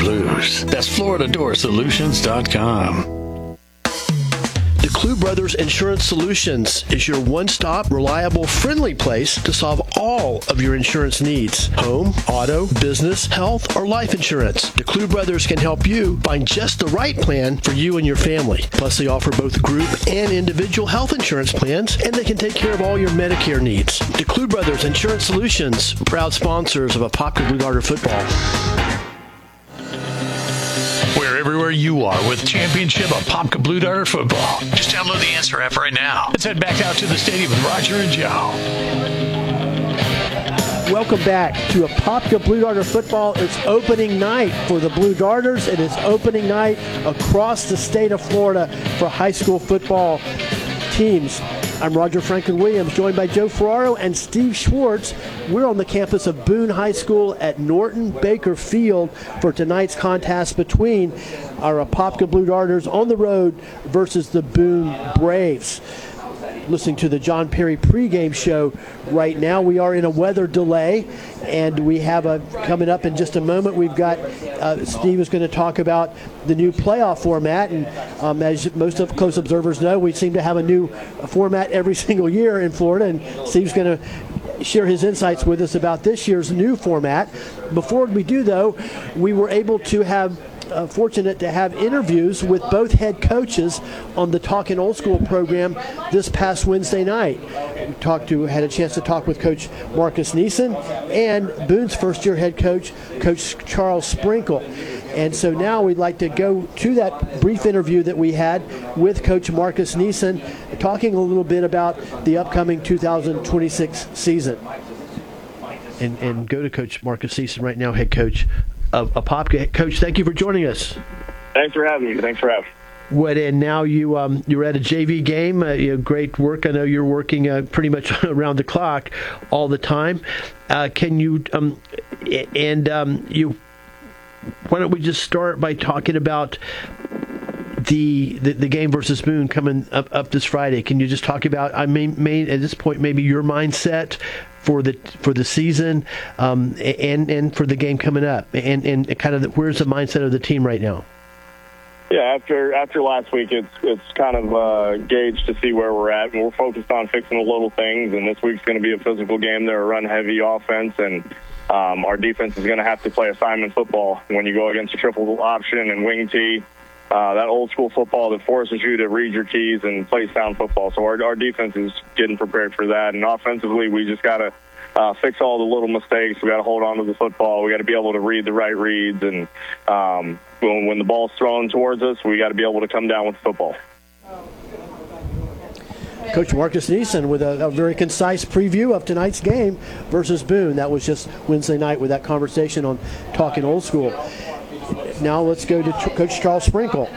lose. That's FloridaDoorSolutions.com. DeClue Brothers Insurance Solutions is your one-stop, reliable, friendly place to solve all of your insurance needs. Home, auto, business, health, or life insurance. DeClue Brothers can help you find just the right plan for you and your family. Plus, they offer both group and individual health insurance plans, and they can take care of all your Medicare needs. DeClue Brothers Insurance Solutions, proud sponsors of Apopka Blue Darter football. We're everywhere you are with Championship Apopka Blue Darter football. Just download the Answer app right now. Let's head back out to the stadium with Roger and Joe. Welcome back to Apopka Blue Darter football. It's opening night for the Blue Darters. It is opening night across the state of Florida for high school football teams. I'm Roger Franklin Williams, joined by Joe Ferraro and Steve Schwartz. We're on the campus of Boone High School at Norton Baker Field for tonight's contest between our Apopka Blue Darters on the road versus the Boone Braves. Listening to the John Perry pregame show right now. We are in a weather delay, and we have coming up in just a moment. We've got Steve is going to talk about the new playoff format, and as most of close observers know, we seem to have a new format every single year in Florida, and Steve's going to share his insights with us about this year's new format. Before we do, though, we were able to have fortunate to have interviews with both head coaches on the Talking Old School program this past Wednesday night. We had a chance to talk with Coach Marcus Neeson and Boone's first-year head coach, Coach Charles Sprinkle. And so now we'd like to go to that brief interview that we had with Coach Marcus Neeson, talking a little bit about the upcoming 2026 season. And go to Coach Marcus Neeson right now, head coach of Apopka. Coach, thank you for joining us. Thanks for having me. And now you're at a JV game. Great work. I know you're working pretty much around the clock all the time. Can you why don't we just start by talking about the game versus Boone coming up this Friday? Can you just talk about, at this point, maybe your mindset for the season and for the game coming up, and kind of where's the mindset of the team right now? Yeah, after last week, it's kind of gauged to see where we're at, and we're focused on fixing the little things. And this week's going to be a physical game. They're a run-heavy offense, and our defense is going to have to play assignment football when you go against a triple option and wing tee. That old school football that forces you to read your keys and play sound football. So our defense is getting prepared for that. And offensively, we just got to fix all the little mistakes. We got to hold on to the football. We got to be able to read the right reads. And when the ball's thrown towards us, we got to be able to come down with the football. Coach Marcus Neeson with a very concise preview of tonight's game versus Boone. That was just Wednesday night with that conversation on Talking Old School. Now let's go to Coach Charles Sprinkle.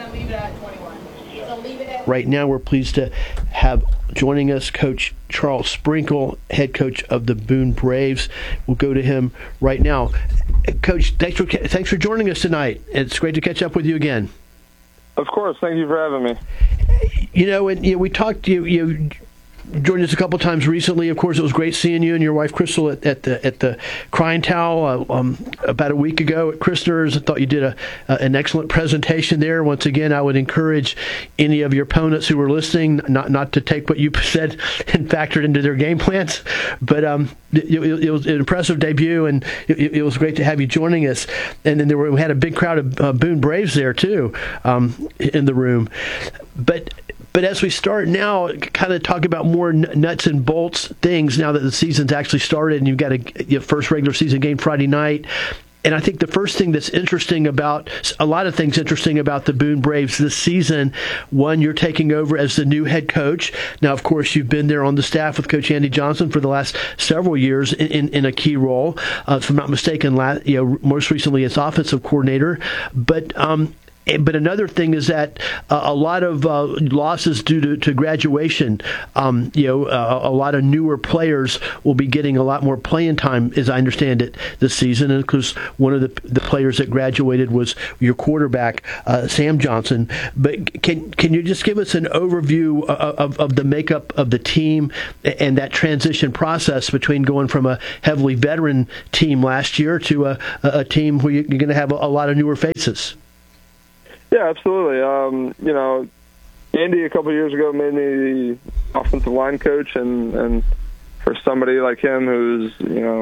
Right now we're pleased to have joining us Coach Charles Sprinkle, head coach of the Boone Braves. We'll go to him right now. Coach, thanks for joining us tonight. It's great to catch up with you again. Of course. Thank you for having me. We talked. You joined us a couple times recently. Of course, it was great seeing you and your wife Crystal at the Crying Towel about a week ago at Christner's. I thought you did an excellent presentation there. Once again, I would encourage any of your opponents who were listening not to take what you said and factor it into their game plans. But it was an impressive debut, and it was great to have you joining us. And then we had a big crowd of Boone Braves there too in the room. But as we start now, kind of talk about more nuts and bolts things now that the season's actually started and you've got your first regular season game Friday night. And I think the first thing that's interesting about, a lot of things interesting about the Boone Braves this season, one, you're taking over as the new head coach. Now, of course, you've been there on the staff with Coach Andy Johnson for the last several years in a key role. If I'm not mistaken, most recently as offensive coordinator. But But another thing is that a lot of losses due to graduation. A lot of newer players will be getting a lot more playing time, as I understand it, this season. And because one of the players that graduated was your quarterback, Sam Johnson. But can you just give us an overview of the makeup of the team and that transition process between going from a heavily veteran team last year to a team where you're going to have a lot of newer faces? Yeah, absolutely. Andy a couple of years ago made me the offensive line coach, and for somebody like him who's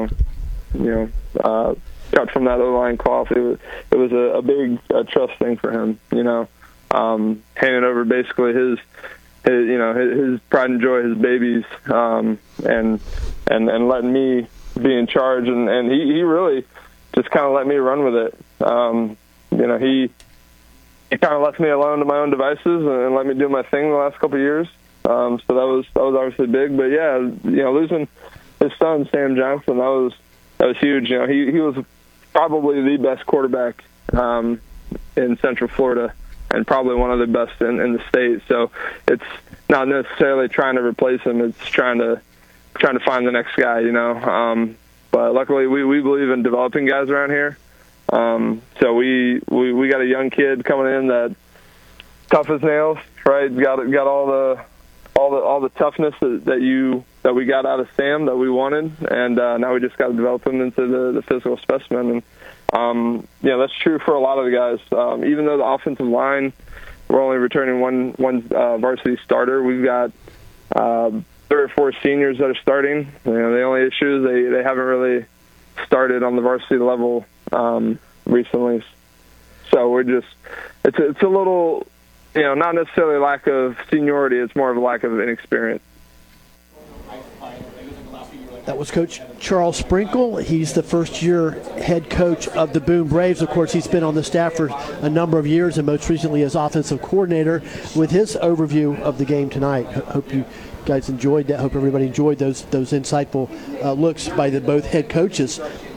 got from that O-line cloth, it was a big trust thing for him. Handing over basically his pride and joy, his babies, and letting me be in charge, and he really just kind of let me run with it. He kind of left me alone to my own devices and let me do my thing the last couple of years. So that was obviously big. But yeah, losing his son Sam Johnson, that was huge. He was probably the best quarterback in Central Florida, and probably one of the best in the state. So it's not necessarily trying to replace him; it's trying to find the next guy. But luckily, we believe in developing guys around here. So we got a young kid coming in that tough as nails, right? Got all the toughness that we got out of Sam that we wanted, and now we just got to develop him into the physical specimen. And that's true for a lot of the guys. Even though the offensive line, we're only returning one varsity starter, we've got 3 or 4 seniors that are starting. The only issue is they haven't really started on the varsity level recently, so we're just it's a little not necessarily lack of seniority, it's more of a lack of inexperience. That was Coach Charles Sprinkle. He's the first-year head coach of the Boone Braves. Of course, he's been on the staff for a number of years, and most recently as offensive coordinator, with his overview of the game tonight. Hope you guys enjoyed that. Hope everybody enjoyed those insightful looks by both head coaches.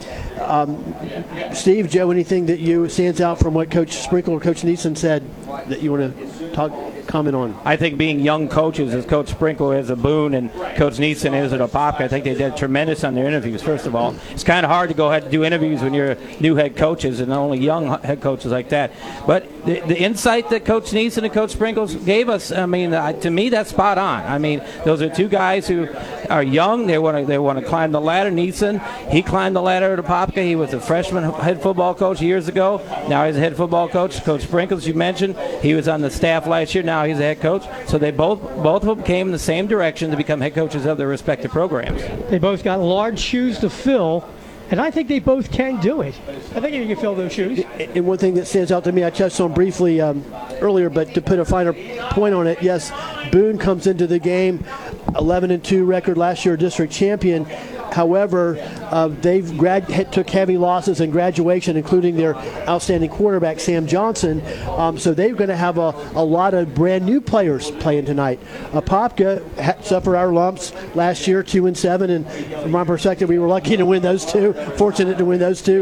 Steve, Joe, anything that stands out from what Coach Sprinkle or Coach Neeson said that you want to comment on? I think being young coaches, as Coach Sprinkle is at Boone and Coach Neeson is at Apopka, I think they did tremendous on their interviews, first of all. It's kind of hard to go ahead and do interviews when you're new head coaches and only young head coaches like that. But the insight that Coach Neeson and Coach Sprinkle gave us, to me, that's spot on. Those are two guys who are young. They want to climb the ladder. Neeson, he climbed the ladder at Apopka. He was a freshman head football coach years ago. Now he's a head football coach. Coach Sprinkle, as you mentioned, he was on the staff last year. Now he's a head coach. So they both of them came in the same direction to become head coaches of their respective programs. They both got large shoes to fill, and I think they both can do it. I think you can fill those shoes. And one thing that stands out to me, I touched on briefly earlier, but to put a finer point on it, yes, Boone comes into the game 11-2 record, last year district champion. However, they took heavy losses in graduation, including their outstanding quarterback, Sam Johnson. So they're going to have a lot of brand new players playing tonight. Apopka suffered our lumps last year, 2-7, and from my perspective, we were lucky to win those two, fortunate to win those two.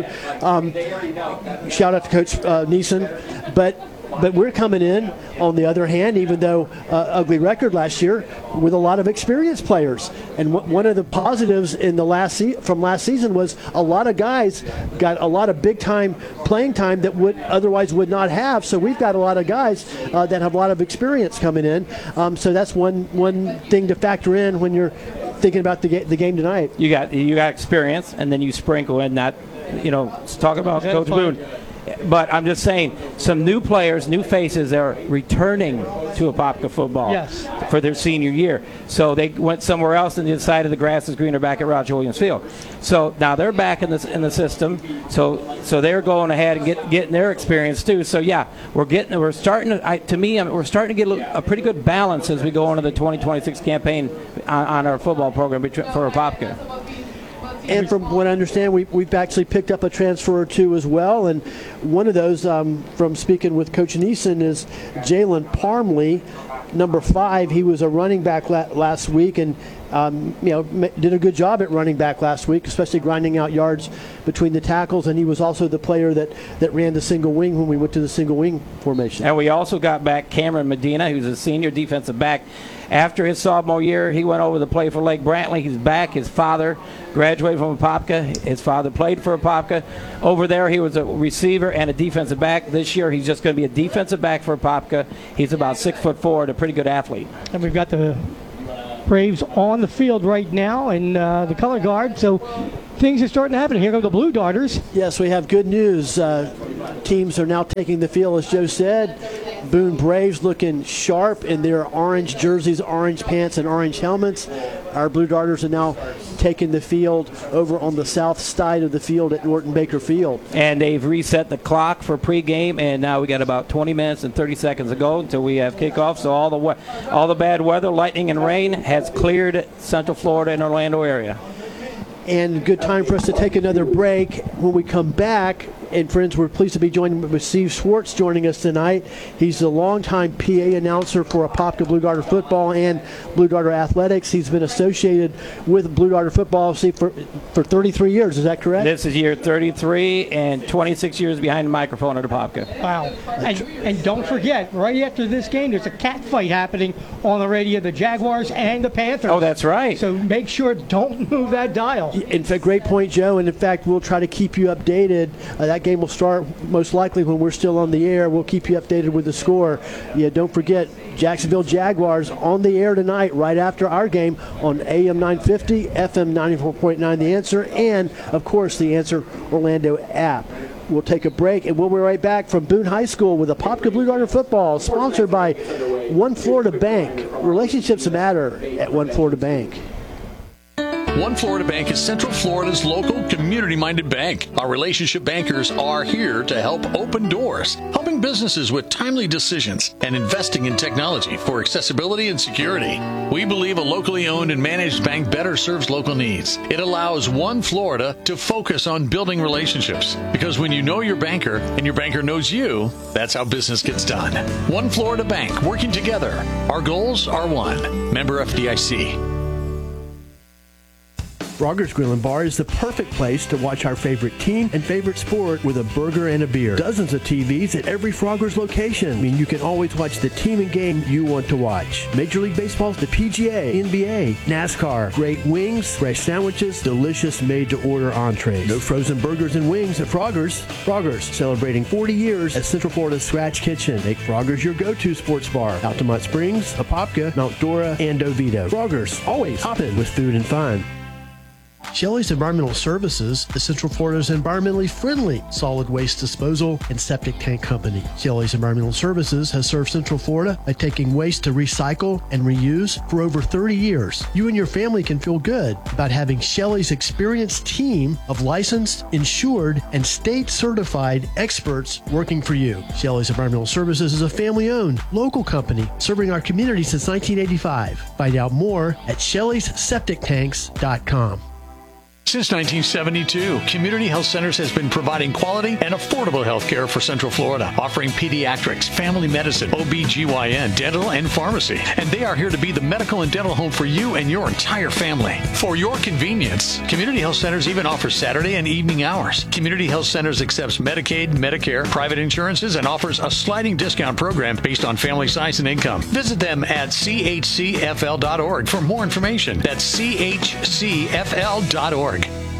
Shout out to Coach Neeson. But we're coming in, on the other hand, even though ugly record last year, with a lot of experienced players. And one of the positives in the from last season was a lot of guys got a lot of big-time playing time that otherwise would not have. So we've got a lot of guys that have a lot of experience coming in. So that's one thing to factor in when you're thinking about the game tonight. You got experience, and then you sprinkle in that, talk about Coach Boone. But I'm just saying, some new players, new faces are returning to Apopka football for their senior year. So they went somewhere else and decided the grass is greener back at Roger Williams Field. So now they're back in the system. So they're going ahead and getting their experience too. So yeah, we're starting to get a pretty good balance as we go into the 2026 campaign on our football program for Apopka. And from what I understand, we've actually picked up a transfer or two as well. And one of those, from speaking with Coach Neeson, is Jalen Parmley, number 5. He was a running back last week and did a good job at running back last week, especially grinding out yards between the tackles. And he was also the player that ran the single wing when we went to the single wing formation. And we also got back Cameron Medina, who's a senior defensive back. After his sophomore year, he went over to play for Lake Brantley. He's back. His father graduated from Apopka. His father played for Apopka. Over there, he was a receiver and a defensive back. This year, he's just going to be a defensive back for Apopka. He's about 6'4" and a pretty good athlete. And we've got the Braves on the field right now and the color guard. So things are starting to happen. Here go the Blue Darters. Yes, we have good news. Teams are now taking the field, as Joe said. Boone Braves looking sharp in their orange jerseys, orange pants, and orange helmets. Our Blue Darters are now taking the field over on the south side of the field at Norton Baker Field. And they've reset the clock for pregame, and now we got about 20 minutes and 30 seconds to go until we have kickoff. So all the bad weather, lightning and rain, has cleared Central Florida and Orlando area. And good time for us to take another break. When we come back, and friends, we're pleased to be joined with Steve Schwartz joining us tonight. He's a longtime PA announcer for Apopka Blue Darter football and Blue Darter athletics. He's been associated with Blue Darter football for 33 years. Is that correct? This is year 33 and 26 years behind the microphone at Apopka. Wow. And don't forget, right after this game, there's a cat fight happening on the radio, the Jaguars and the Panthers. Oh, that's right. So make sure, don't move that dial. In fact, great point, Joe. And in fact, we'll try to keep you updated. That game will start most likely when we're still on the air. We'll keep you updated with the score. Yeah, don't forget, Jacksonville Jaguars on the air tonight right after our game on AM 950, FM 94.9 The Answer, and, of course, the Answer Orlando app. We'll take a break, and we'll be right back from Boone High School with Apopka Blue Darter football, sponsored by One Florida Bank. Relationships matter at One Florida Bank. One Florida Bank is Central Florida's local community-minded bank. Our relationship bankers are here to help open doors, helping businesses with timely decisions, and investing in technology for accessibility and security. We believe a locally owned and managed bank better serves local needs. It allows One Florida to focus on building relationships, because when you know your banker and your banker knows you, that's how business gets done. One Florida Bank, working together. Our goals are one. Member FDIC. Frogger's Grill and Bar is the perfect place to watch our favorite team and favorite sport with a burger and a beer. Dozens of TVs at every Frogger's location. I mean, you can always watch the team and game you want to watch. Major League Baseball's the PGA, NBA, NASCAR, great wings, fresh sandwiches, delicious made-to-order entrees. No frozen burgers and wings at Frogger's. Frogger's, celebrating 40 years as Central Florida's Scratch Kitchen. Make Frogger's your go-to sports bar. Altamont Springs, Apopka, Mount Dora, and Oviedo. Frogger's, always hopping with food and fun. Shelley's Environmental Services is Central Florida's environmentally friendly solid waste disposal and septic tank company. Shelley's Environmental Services has served Central Florida by taking waste to recycle and reuse for over 30 years. You and your family can feel good about having Shelley's experienced team of licensed, insured, and state-certified experts working for you. Shelley's Environmental Services is a family-owned, local company serving our community since 1985. Find out more at Shelley'sSepticTanks.com. Since 1972, Community Health Centers has been providing quality and affordable health care for Central Florida, offering pediatrics, family medicine, OB/GYN, dental, and pharmacy. And they are here to be the medical and dental home for you and your entire family. For your convenience, Community Health Centers even offers Saturday and evening hours. Community Health Centers accepts Medicaid, Medicare, private insurances, and offers a sliding discount program based on family size and income. Visit them at chcfl.org for more information. That's chcfl.org.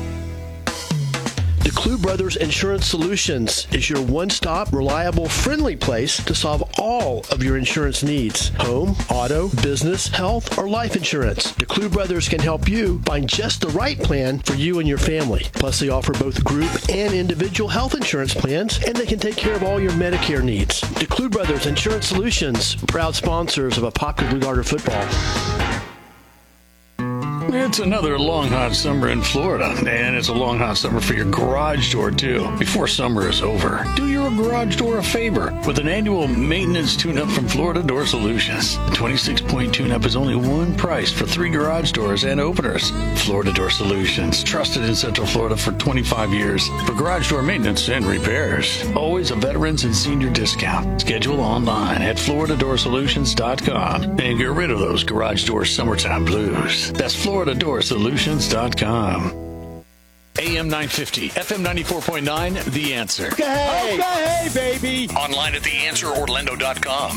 DeClue Brothers Insurance Solutions is your one-stop, reliable, friendly place to solve all of your insurance needs. Home, auto, business, health, or life insurance. DeClue Brothers can help you find just the right plan for you and your family. Plus, they offer both group and individual health insurance plans, and they can take care of all your Medicare needs. DeClue Brothers Insurance Solutions, proud sponsors of Apopka Blue Darter football. It's another long, hot summer in Florida, and it's a long, hot summer for your garage door, too. Before summer is over, do your garage door a favor with an annual maintenance tune-up from Florida Door Solutions. The 26-point tune-up is only one price for 3 garage doors and openers. Florida Door Solutions, trusted in Central Florida for 25 years for garage door maintenance and repairs. Always a veterans and senior discount. Schedule online at FloridaDoorSolutions.com and get rid of those garage door summertime blues. That's FloridaDoorSolutions.com. AM 950, FM 94.9, The Answer. Okay, baby. Online at TheAnswerOrlando.com.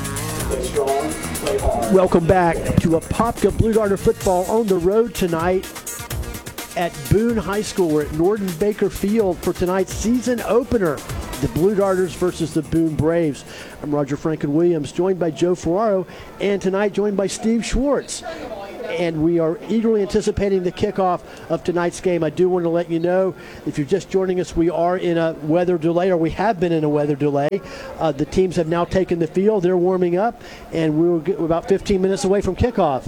Welcome back to Apopka Blue Darter football on the road tonight at Boone High School. We're at Norton Baker Field for tonight's season opener, the Blue Darters versus the Boone Braves. I'm Roger Franklin-Williams, joined by Joe Ferraro, and tonight joined by Steve Schwartz. And we are eagerly anticipating the kickoff of tonight's game. I do want to let you know, if you're just joining us, we are in a weather delay, or we have been in a weather delay. The teams have now taken the field. They're warming up, and we're about 15 minutes away from kickoff.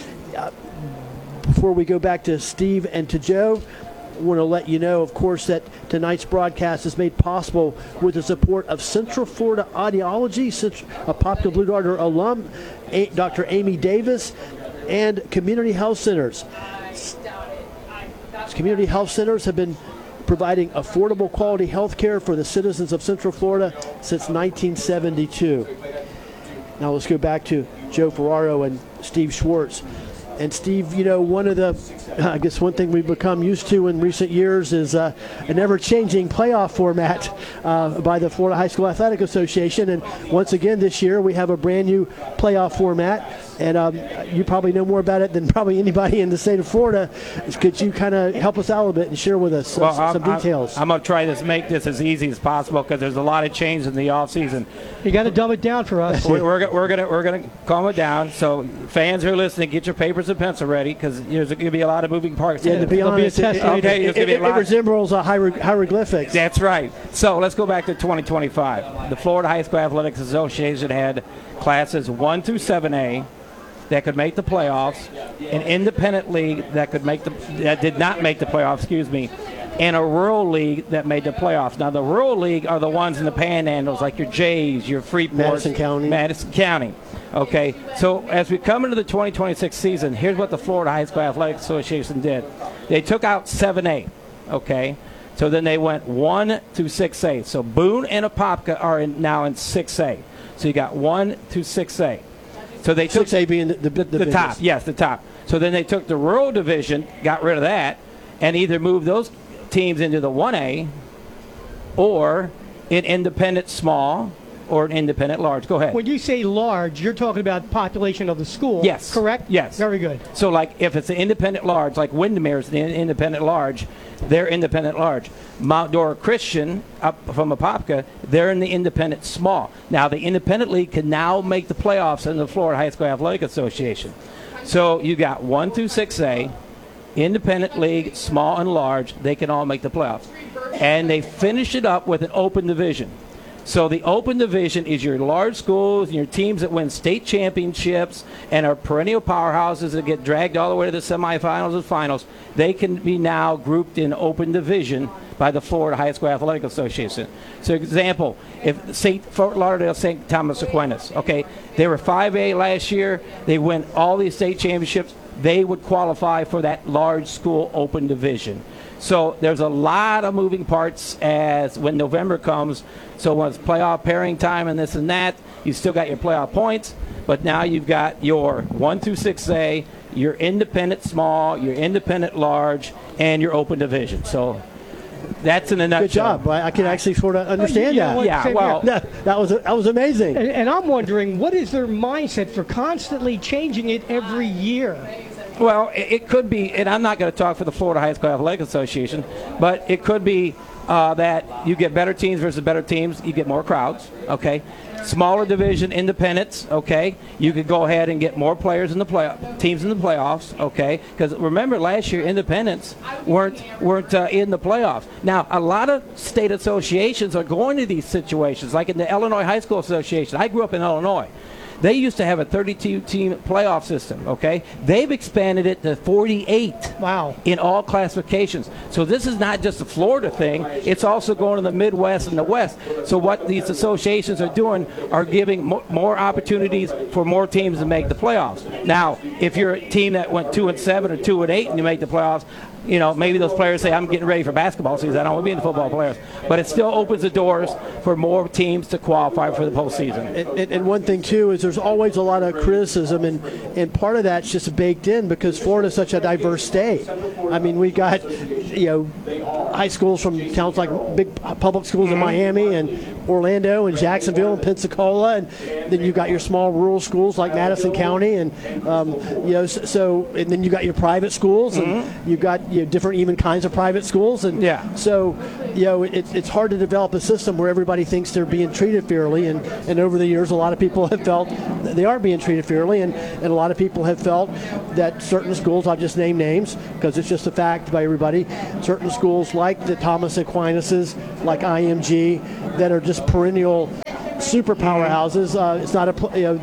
Before we go back to Steve and to Joe, I want to let you know, of course, that tonight's broadcast is made possible with the support of Central Florida Audiology, Apopka Blue Darter alum, Dr. Amy Davis, and community health centers. Community health centers have been providing affordable quality health care for the citizens of Central Florida since 1972. Now let's go back to Joe Ferraro and Steve Schwartz. And Steve, you know, one thing we've become used to in recent years is a never-changing playoff format by the Florida High School Athletic Association. And once again this year, we have a brand new playoff format. And you probably know more about it than probably anybody in the state of Florida. Could you kind of help us out a little bit and share with us some details? I'm going to try to make this as easy as possible because there's a lot of change in the offseason. You got to dumb it down for us. We're gonna calm it down. So fans who are listening, get your papers and pencil ready because there's going to be a lot of moving parts. Yeah, to be honest, it resembles hieroglyphics. That's right. So let's go back to 2025. The Florida High School Athletics Association had classes 1 through 7A that could make the playoffs, an independent league that did not make the playoffs, and a rural league that made the playoffs. Now, the rural league are the ones in the panhandles, like your Jays, your Freeport, Madison County. Okay, so as we come into the 2026 season, here's what the Florida High School Athletic Association did. They took out 7A, okay? So then they went 1 through 6A. So Boone and Apopka are now in 6A. So you got 1 through 6A. So they took 6A being the top. Yes, the top. So then they took the rural division, got rid of that, and either moved those teams into the 1A or an independent small or an independent large. Go ahead. When you say large, you're talking about population of the school. Yes. Correct? Yes. Very good. So, like, if it's an independent large, like Windermere is an independent large, they're independent large. Mount Dora Christian, up from Apopka, they're in the independent small. Now, the independent league can now make the playoffs in the Florida High School Athletic Association. So, you got 1 through 6A, independent league, small and large, they can all make the playoffs. And they finish it up with an open division. So the open division is your large schools and your teams that win state championships and are perennial powerhouses that get dragged all the way to the semifinals and finals. They can be now grouped in open division by the Florida High School Athletic Association. So, example, if Fort Lauderdale St. Thomas Aquinas, okay, they were 5A last year. They win all these state championships. They would qualify for that large school open division. So there's a lot of moving parts as when November comes. So when it's playoff pairing time and this and that, you still got your playoff points, but now you've got your 1 through 6A, your independent small, your independent large, and your open division. So that's in a nutshell. Good job. I can actually sort of understand that. Yeah, well, that was amazing. And I'm wondering, what is their mindset for constantly changing it every year? Well, it could be, and I'm not going to talk for the Florida High School Athletic Association, but it could be that you get better teams versus better teams. You get more crowds, okay? Smaller division, independents, okay? You could go ahead and get more players in the teams in the playoffs, okay? Because remember, last year independents weren't in the playoffs. Now, a lot of state associations are going to these situations, like in the Illinois High School Association. I grew up in Illinois. They used to have a 32-team playoff system, okay? They've expanded it to 48. Wow. In all classifications. So this is not just a Florida thing. It's also going to the Midwest and the West. So what these associations are doing are giving more opportunities for more teams to make the playoffs. Now, if you're a team that went 2-7 or 2-8 and you make the playoffs, you know, maybe those players say, I'm getting ready for basketball season. I don't want to be in the football players. But it still opens the doors for more teams to qualify for the postseason. And one thing, too, is there's always a lot of criticism, and part of that's just baked in because Florida is such a diverse state. I mean, we got, high schools from towns like big public schools in Miami and Orlando and Jacksonville and Pensacola, and then you got your small rural schools like Madison County, and and then you got your private schools, and you've got different even kinds of private schools, and so it's hard to develop a system where everybody thinks they're being treated fairly, and over the years a lot of people have felt they aren't being treated fairly, and a lot of people have felt that certain schools, I'll just name names because it's just a fact by everybody, certain schools like the Thomas Aquinas, like IMG, that are just perennial super powerhouses. It's not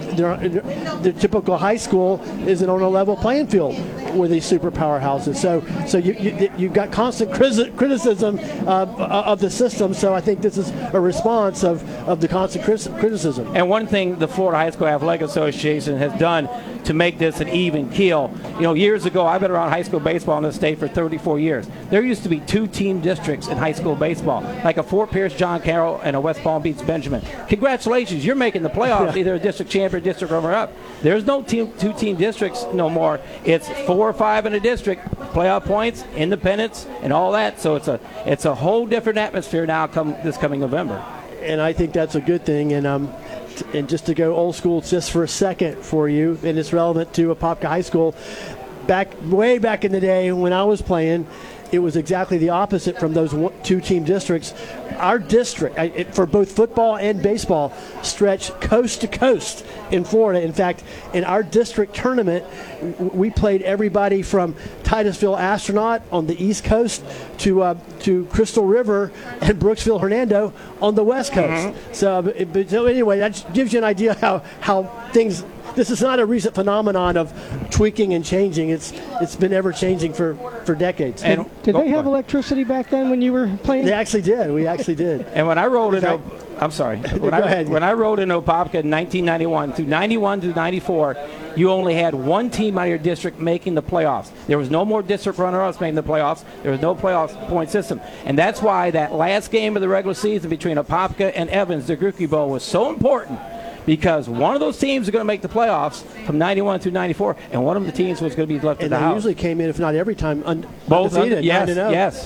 the typical high school isn't on a level playing field with these super powerhouses. So you've got constant criticism of the system. So I think this is a response of the constant criticism. And one thing the Florida High School Athletic Association has done to make this an even keel. Years ago, I've been around high school baseball in the state for 34 years. There used to be 2 team districts in high school baseball, like a Fort Pierce John Carroll and a West Palm Beach Benjamin. Congratulations, you're making the playoffs, either a district champion or district runner-up. There's no 2-team districts no more. It's 4 or 5 in a district, playoff points, independence, and all that. So it's a whole different atmosphere now this coming November. And I think that's a good thing. And just to go old school just for a second for you, and it's relevant to Apopka High School, way back in the day when I was playing, it was exactly the opposite from those 2-team districts. Our district, for both football and baseball, stretched coast to coast in Florida. In fact, in our district tournament, we played everybody from Titusville Astronaut on the East Coast to Crystal River and Brooksville Hernando on the West Coast. So anyway, that gives you an idea how things. This is not a recent phenomenon of tweaking and changing. It's been ever changing for decades. And did they have electricity back then when you were playing? They actually did. We actually did. And when I rolled in, I'm sorry. When I rode in Apopka in 1991 through 91 to 94, you only had 1 team out of your district making the playoffs. There was no more district runner-ups making the playoffs. There was no playoff point system. And that's why that last game of the regular season between Apopka and Evans, the Grucke Bowl, was so important. Because one of those teams are going to make the playoffs from 91 through 94, and one of the teams was going to be left in the house. And they usually came in, if not every time, both undefeated. Yes.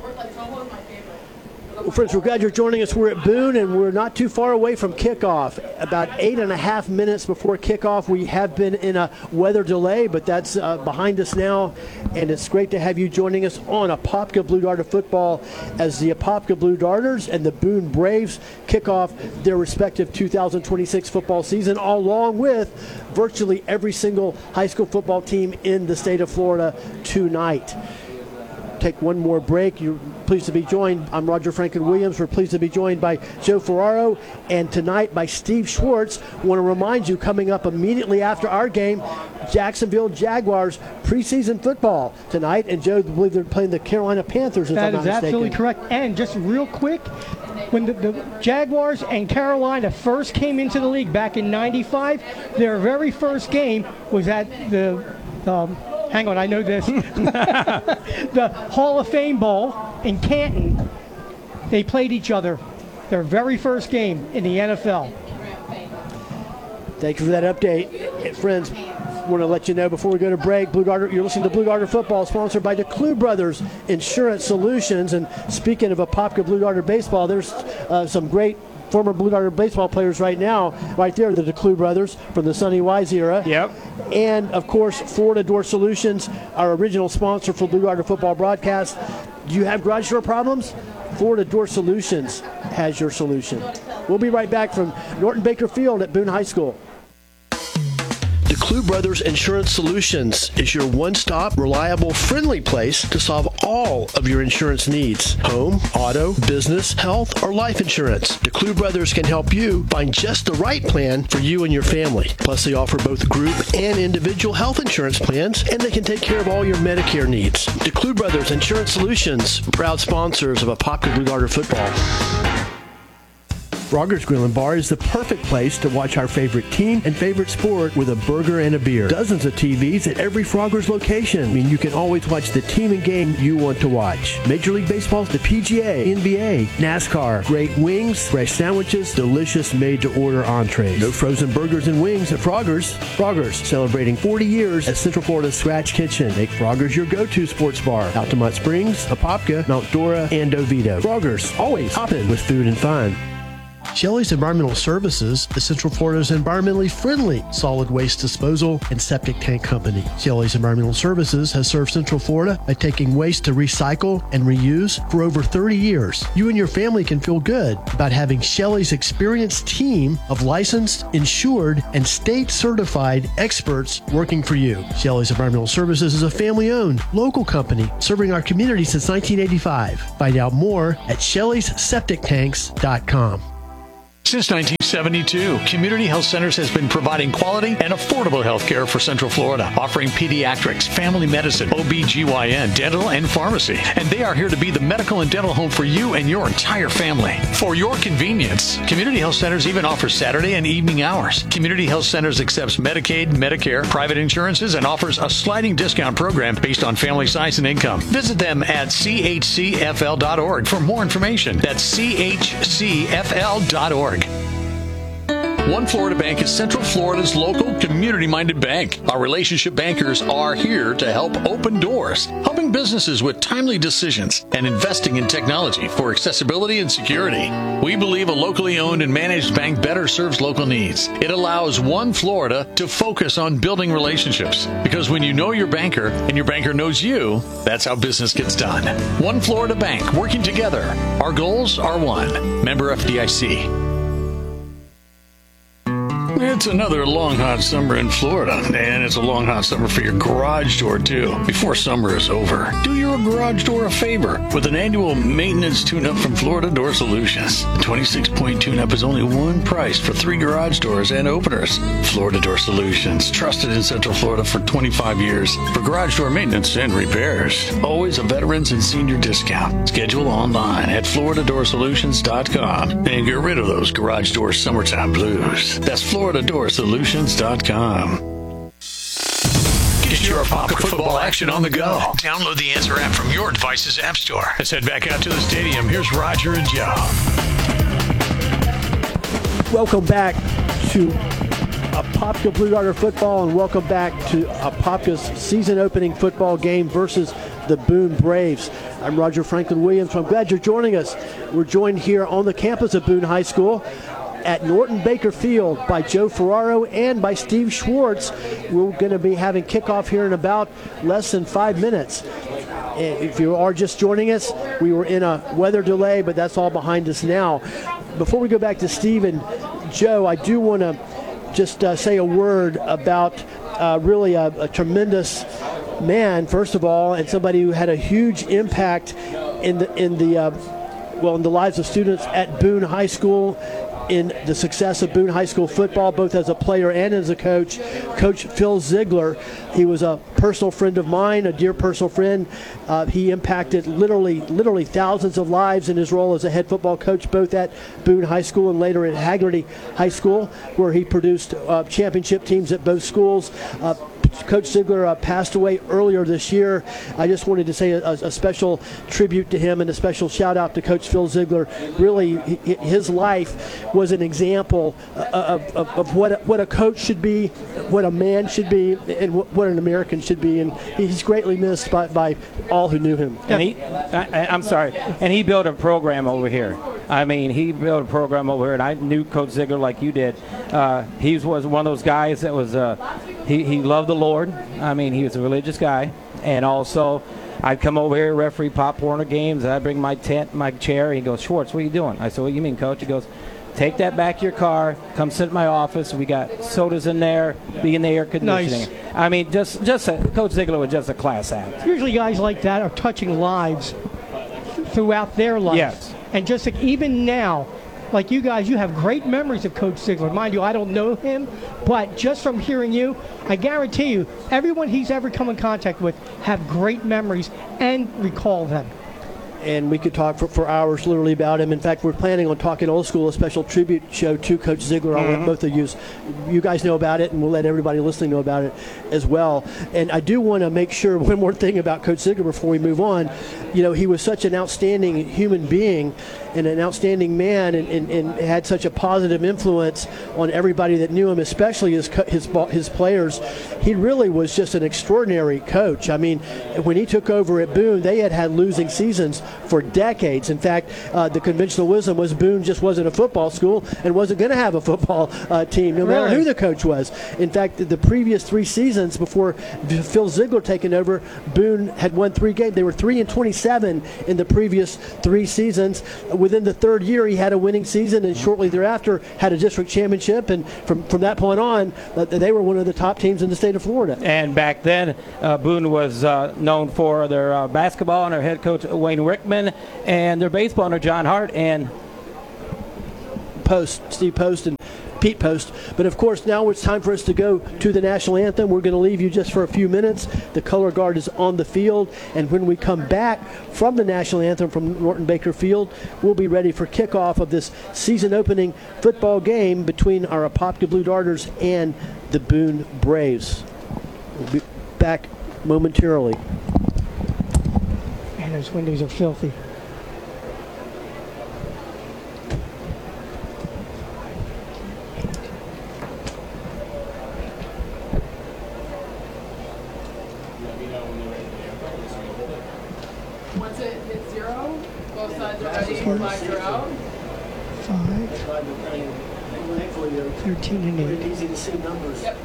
Well, friends, we're glad you're joining us. We're at Boone, and we're not too far away from kickoff. About 8.5 minutes before kickoff, we have been in a weather delay, but that's behind us now. And it's great to have you joining us on Apopka Blue Darter football as the Apopka Blue Darters and the Boone Braves kick off their respective 2026 football season, along with virtually every single high school football team in the state of Florida tonight. Take one more break. You're pleased to be joined. I'm Roger Franklin-Williams. We're pleased to be joined by Joe Ferraro and tonight by Steve Schwartz. Want to remind you, coming up immediately after our game, Jacksonville Jaguars preseason football tonight. And Joe, I believe they're playing the Carolina Panthers, if I'm not mistaken. That is absolutely correct. And just real quick, when the Jaguars and Carolina first came into the league back in '95, their very first game was at the hang on, I know this. The Hall of Fame Bowl in Canton. They played each other. Their very first game in the NFL. Thank you for that update. Friends, want to let you know before we go to break, Blue Darter, you're listening to Blue Darter Football, sponsored by DeClue Brothers Insurance Solutions. And speaking of Apopka Blue Darter baseball, there's some great former Blue Darter baseball players right now, right there, the DeClue brothers from the Sonny Wise era. Yep. And, of course, Florida Door Solutions, our original sponsor for Blue Darter football broadcast. Do you have garage door problems? Florida Door Solutions has your solution. We'll be right back from Norton Baker Field at Boone High School. DeClue Brothers Insurance Solutions is your one-stop, reliable, friendly place to solve all of your insurance needs. Home, auto, business, health, or life insurance. DeClue Brothers can help you find just the right plan for you and your family. Plus, they offer both group and individual health insurance plans, and they can take care of all your Medicare needs. DeClue Brothers Insurance Solutions, proud sponsors of Apopka Blue Darter football. Frogger's Grill and Bar is the perfect place to watch our favorite team and favorite sport with a burger and a beer. Dozens of TVs at every Frogger's location. I mean, you can always watch the team and game you want to watch. Major League Baseball, the PGA, NBA, NASCAR, great wings, fresh sandwiches, delicious made-to-order entrees. No frozen burgers and wings at Frogger's. Frogger's, celebrating 40 years as Central Florida's Scratch Kitchen. Make Frogger's your go-to sports bar. Altamont Springs, Apopka, Mount Dora, and Oviedo. Frogger's, always hopping with food and fun. Shelley's Environmental Services is Central Florida's environmentally friendly solid waste disposal and septic tank company. Shelley's Environmental Services has served Central Florida by taking waste to recycle and reuse for over 30 years. You and your family can feel good about having Shelley's experienced team of licensed, insured, and state-certified experts working for you. Shelley's Environmental Services is a family-owned, local company serving our community since 1985. Find out more at Shelley'sSepticTanks.com. Since 1972, Community Health Centers has been providing quality and affordable health care for Central Florida, offering pediatrics, family medicine, OB/GYN, dental, and pharmacy. And they are here to be the medical and dental home for you and your entire family. For your convenience, Community Health Centers even offers Saturday and evening hours. Community Health Centers accepts Medicaid, Medicare, private insurances, and offers a sliding discount program based on family size and income. Visit them at chcfl.org for more information. That's chcfl.org. One Florida Bank is Central Florida's local community-minded bank. Our relationship bankers are here to help open doors, helping businesses with timely decisions and investing in technology for accessibility and security. We believe a locally owned and managed bank better serves local needs. It allows One Florida to focus on building relationships, because when you know your banker and your banker knows you, that's how business gets done. One Florida Bank, working together. Our goals are one. Member FDIC. It's another long, hot summer in Florida, and it's a long, hot summer for your garage door, too. Before summer is over, do your garage door a favor with an annual maintenance tune-up from Florida Door Solutions. The 26-point tune-up is only one price for 3 garage doors and openers. Florida Door Solutions, trusted in Central Florida for 25 years for garage door maintenance and repairs. Always a veterans and senior discount. Schedule online at FloridaDoorSolutions.com and get rid of those garage door summertime blues. That's FloridaDoorSolutions.com. Get your Apopka football action on the go. Download the Answer app from your device's app store. Let's head back out to the stadium. Here's Roger and Joe. Welcome back to Apopka Blue Darter football, and welcome back to Apopka's season-opening football game versus the Boone Braves. I'm Roger Franklin Williams. I'm glad you're joining us. We're joined here on the campus of Boone High School at Norton Baker Field by Joe Ferraro and by Steve Schwartz. We're going to be having kickoff here in about less than 5 minutes. And if you are just joining us, we were in a weather delay, but that's all behind us now. Before we go back to Steve and Joe, I do want to just say a word about really a tremendous man, first of all, and somebody who had a huge impact in the lives of students at Boone High School, in the success of Boone High School football, both as a player and as a coach. Coach Phil Ziegler. He was a personal friend of mine, a dear personal friend. He impacted literally thousands of lives in his role as a head football coach, both at Boone High School and later at Haggerty High School, where he produced championship teams at both schools. Coach Ziegler passed away earlier this year. I just wanted to say a special tribute to him and a special shout out to Coach Phil Ziegler. Really, his life was an example of what a coach should be, what a man should be, and what an American should be. And he's greatly missed by all who knew him. And he built a program over here. I mean, he built a program over here, and I knew Coach Ziegler like you did. He was one of those guys that was he loved the Lord. I mean, he was a religious guy, and also I'd come over here, referee Pop Warner games, and I'd bring my tent, my chair. He goes, "Schwartz, what are you doing?" I said, "What do you mean, Coach?" He goes, "Take that back to your car. Come sit in my office. We got sodas in there, be in the air conditioning. Nice. I mean, Coach Ziegler was just a class act. Usually guys like that are touching lives throughout their lives. Yes. And just like even now, like you guys, you have great memories of Coach Ziegler. Mind you, I don't know him, but just from hearing you, I guarantee you, everyone he's ever come in contact with have great memories and recall them. And we could talk for hours literally about him. In fact, we're planning on talking old school, a special tribute show to Coach Ziegler. I'll let both of you guys know about it, and we'll let everybody listening know about it as well. And I do want to make sure one more thing about Coach Ziegler before we move on. You know, he was such an outstanding human being and an outstanding man, and had such a positive influence on everybody that knew him, especially his players. He really was just an extraordinary coach. I mean, when he took over at Boone, they had losing seasons for decades. In fact, the conventional wisdom was Boone just wasn't a football school and wasn't going to have a football team, no matter who the coach was. In fact, the previous 3 seasons before Phil Ziegler taking over, Boone had won 3 games. They were 3-27 in the previous 3 seasons. Within the 3rd year, he had a winning season, and shortly thereafter had a district championship. And from that point on, they were one of the top teams in the state of Florida. And back then, Boone was known for their basketball and their head coach Wayne Rickman, and their baseball owner John Hart and Steve Post and Pete Post. But of course, now it's time for us to go to the national anthem. We're going to leave you just for a few minutes. The color guard is on the field, and when we come back from the national anthem from Norton Baker Field, we'll be ready for kickoff of this season opening football game between our Apopka Blue Darters and the Boone Braves. We'll be back momentarily. Man, those windows are filthy. Once it hits 0, both sides are ready. Flags are out. 5, 13 and 8. Easy to see numbers. Yep.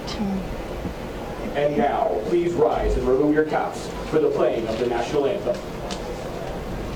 13. And now, please rise and remove your caps for the playing of the national anthem.